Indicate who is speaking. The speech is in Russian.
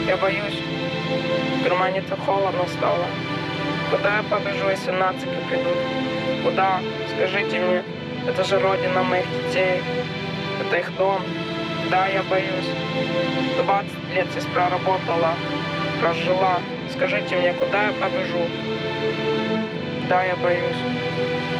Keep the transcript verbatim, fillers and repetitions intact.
Speaker 1: Я боюсь. В кармане так холодно стало. Куда я побежу, если нацики придут? Куда? Скажите мне. Это же родина моих детей. Это их дом. Да, я боюсь. двадцать лет здесь проработала, прожила. Скажите мне, куда я побежу? Да, я боюсь.